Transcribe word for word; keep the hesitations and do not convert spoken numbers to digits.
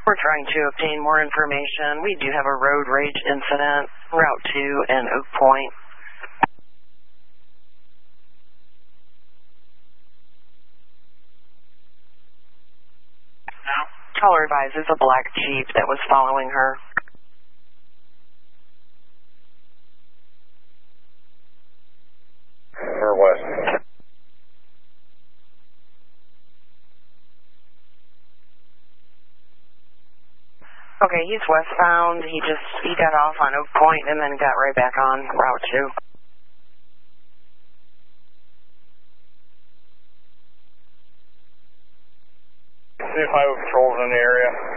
We're trying to obtain more information. We do have a road rage incident, Route two and Oak Point. Now? Caller advises a black Jeep that was following her. Or west. Okay, he's westbound. He just, he got off on Oak Point and then got right back on Route two. See if Highway Patrol's in the area.